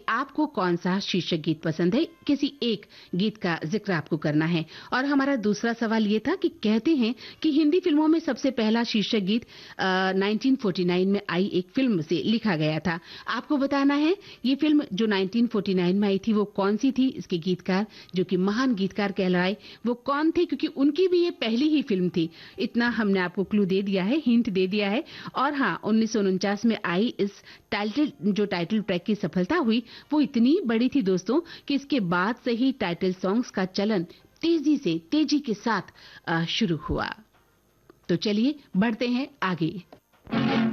आपको कौन सा शीर्षक गीत पसंद है। किसी एक गीत का जिक्र आपको करना है। और हमारा दूसरा सवाल ये था कि कहते हैं कि हिंदी फिल्मों में सबसे पहला शीर्षक गीत 1949 में आई एक फिल्म से लिखा गया था। आपको बताना है ये फिल्म जो 1949 में आई थी वो कौन सी थी, इसके गीतकार जो कि महान गीतकार कहलाए वो कौन थे, क्योंकि उनकी भी ये पहली ही फिल्म थी। इतना हमने आपको क्लू दे दिया है, हिंट दे दिया है। और हाँ, 1949 में आई इस टाइटल ट्रैक की सफलता हुई वो इतनी बड़ी थी दोस्तों कि इसके बाद से ही टाइटल सॉन्ग्स का चलन तेजी के साथ शुरू हुआ। तो चलिए बढ़ते हैं आगे।